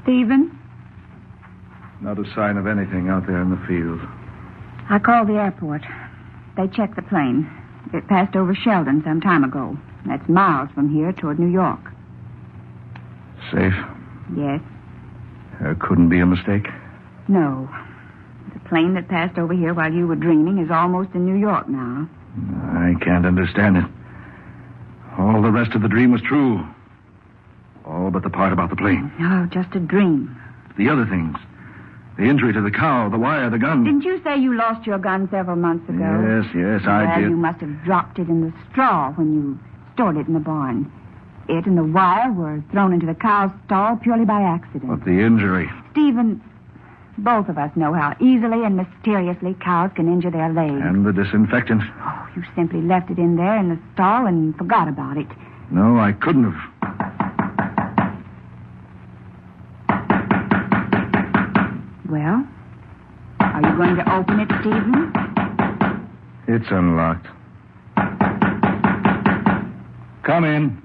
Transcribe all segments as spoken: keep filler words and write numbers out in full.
Stephen? Not a sign of anything out there in the field. I called the airport. They checked the plane. It passed over Sheldon some time ago. That's miles from here toward New York. Safe? Yes. There couldn't be a mistake? No. The plane that passed over here while you were dreaming is almost in New York now. I can't understand it. All the rest of the dream was true. All but the part about the plane. Oh, just a dream. The other things. The injury to the cow, the wire, the gun. Didn't you say you lost your gun several months ago? Yes, yes, I well, did. You must have dropped it in the straw when you stored it in the barn. It and the wire were thrown into the cow's stall purely by accident. But the injury. Stephen, both of us know how easily and mysteriously cows can injure their legs. And the disinfectant. Oh, you simply left it in there in the stall and forgot about it. No, I couldn't have. Well, are you going to open it, Stephen? It's unlocked. Come in.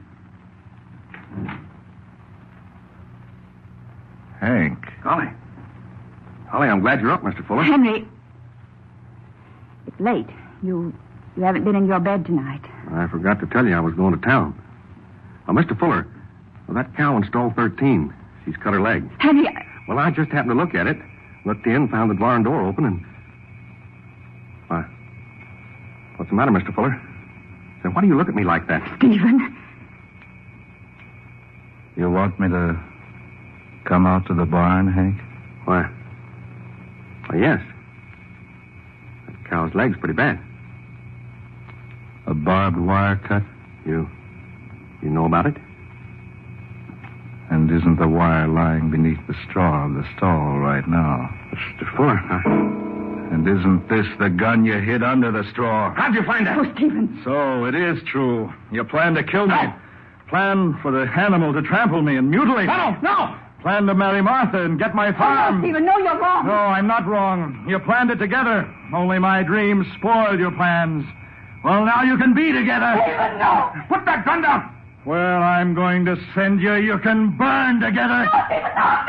Hank. Holly. Holly, I'm glad you're up, Mister Fuller. Henry, it's late. You you haven't been in your bed tonight. I forgot to tell you I was going to town. Now, Mister Fuller, well, that cow in stall thirteen, she's cut her leg. Henry, I... Well, I just happened to look at it. Looked in, found the barn door open, and... Why? What's the matter, Mister Fuller? Say, why do you look at me like that? Stephen. You want me to come out to the barn, Hank? Why? Why, yes. That cow's leg's pretty bad. A barbed wire cut? You... you know about it? And isn't the wire lying beneath the straw of the stall right now? Mister Fuller, huh? And isn't this the gun you hid under the straw? How'd you find that? Oh, Stephen. So it is true. You plan to kill me. No. Plan for the animal to trample me and mutilate No, me. no! Plan to marry Martha and get my farm. Oh, no, Stephen, no, you're wrong. No, I'm not wrong. You planned it together. Only my dreams spoiled your plans. Well, now you can be together. Stephen, no. Put that gun down! Well, I'm going to send you. You can burn together. No, Stephen, no.